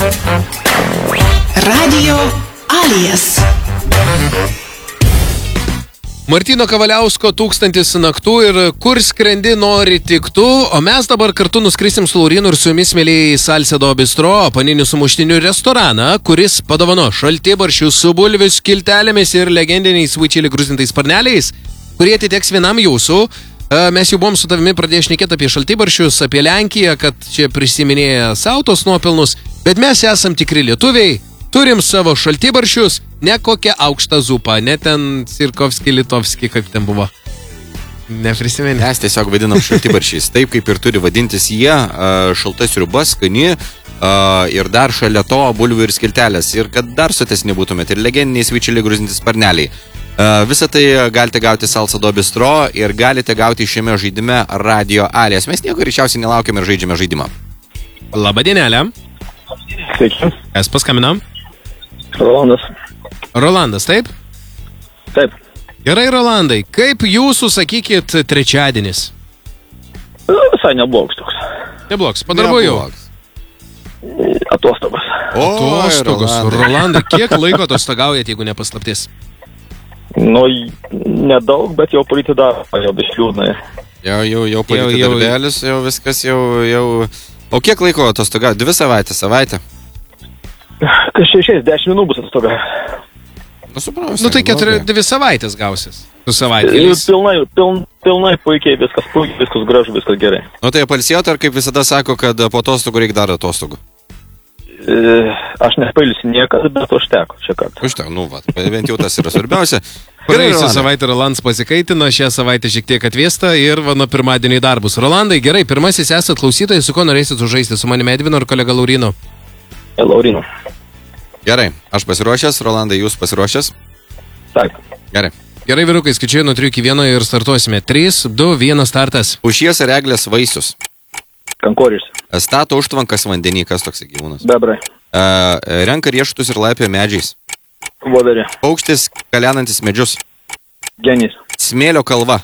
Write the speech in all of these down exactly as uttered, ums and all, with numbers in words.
Radio Alijas. Martyno Kavaliausko tūkstantis naktų ir kur skrendi nori tik tu, o mes dabar kartu nuskrisim su Laurinu ir su jumis, mėlyjei, Salcedo Bistro, paninių sumuštinių restoraną, kuris padovano šaltibarščius su bulvių skiltelėmis ir legendiniais sweet gruzintais sparneliais, kurie atiteks vienam jūsų. Mes jau buvom su tavimi pradėję šnekėti apie šaltibarščius, apie Lenkiją, kad čia prisiminėja sautos nuopelnus, bet mes esam tikri lietuviai. Turim savo šaltibarščius, ne kokią aukštą zupą, ne ten Sirkovski, Litovski, kaip ten buvo. Neprisimeni. Mes tiesiog vadinam šaltibarščiais, taip kaip ir turi vadintis jie, šalta sriuba, skani ir dar šalia to bulvių ir skiltelės. Ir kad dar sotesni būtumėt, ir legendiniai sweet gruzinti sparneliai. Visą tai galite gauti Salcedo Bistro ir galite gauti šiame žaidime Radio Alijas. Mes nieko greičiausiai nelaukiam ir žaidžiame žaidimą. Labadienelė. Sveiki. Kas paskambino? Rolandas. Rolandas, taip? Taip. Gerai, Rolandai, kaip jūsų, sakykit, trečiadienis? Visai neblogs toks. Neblogs, padarbu jau. Atostogos. O, Atostogos. Rolandai, kiek laiko atostogaujat, jeigu nepaslaptis? Nu, nedaug, bet jau palikti darbą, jau bišliūdnai. Jau, jau, jau palikti jau, darbelis, jau viskas, jau, jau... O kiek laiko atostogauja? Dvi savaitę, savaitę? Kažkai šiais dešimt minų bus atostoga. Nu, suprasiu. Nu, tai keturi, dvi savaitės gausis. Du savaitės. Pilnai, piln, pilnai puikiai, viskas puikiai, viskas gražu, viskas gerai. Nu, tai apalsėjot, ar kaip visada sako, kad po atostogų reikia dar atostogų? E, aš nepailsiu niekada, bet užteko šią kartą. Užteko, nu, va, bent jau tas yra svarbiausia. Praėjusią savaitę Rolandas pasikaitino, šią savaitę šiek tiek atvėsta ir va nuo pirmadienį į darbus. Rolandai, gerai, pirmasis esat klausytojai, su ko norėsit sužaisti, su manimi Edvinu ar kolega Laurinu? E, Laurinu. Gerai, aš pasiruošęs, Rolandai, jūs pasiruošęs? Taip. Gerai. Gerai, vyrukai, skaičiuoju nuo trijų iki vieno ir startuosime. trys, du, vienas startas. Pušies ar eglės vaisius? Kankorys. Stato užtvankas vandenį, kas toks gyvūnas? Bebrai. E, renka riešutus ir laipio medžiais. Voverė. Paukštis kalenantis medžius. Genys. Smėlio kalva.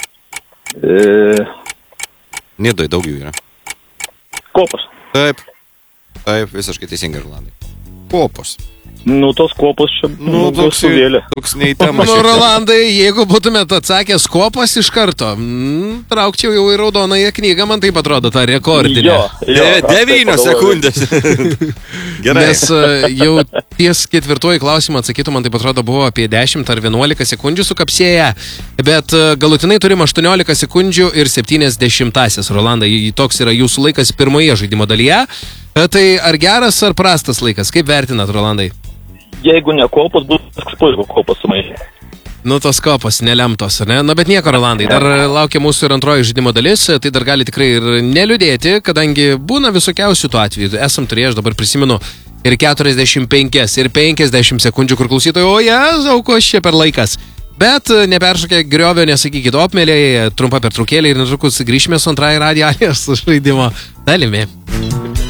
E... Nidoj daug jų yra. Kopos. Taip. Taip, visiškai teisingai, Rolandai. Kopos. Nu, tos kopos čia, nu, toks, suvėlė. toks neįtema. Nu, Rolandai, jeigu būtumėt atsakęs kopas iš karto, mm, traukčiau jau į raudonąją knygą, man taip atrodo, tą rekordinę. Jo, jo, De, devynios sekundės. Gerai. Nes jau ties ketvirtuoju klausimą atsakytų, man taip atrodo, buvo apie dešimt ar vienuolika sekundžių sukapsėję, bet galutinai turim aštuoniolika sekundžių ir septyniasdešimtąsias, Rolandai, toks yra jūsų laikas pirmoje žaidimo dalyje. Tai ar geras ar prastas laikas? Kaip vertinat, Rolandai? Jeigu ne kopos, bus puiku kopos sumaišė. Nu, tos kopos nelemtos, ne? Na, bet nieko, Rolandai, dar laukia mūsų ir antroji žaidimo dalis, tai dar gali tikrai ir neliūdėti, kadangi būna visokiausių tų atvejų. Esam turėję, aš dabar prisimenu, ir keturiasdešimt penkias, ir penkiasdešimt sekundžių, kur klausytojai, o jezau, ko čia per laikas. Bet neperšokė griovio, nesakykit opmeliai, trumpa pertraukėlė ir netrukus grįšime su antrąją Radio Alijas žaidimo dalimi.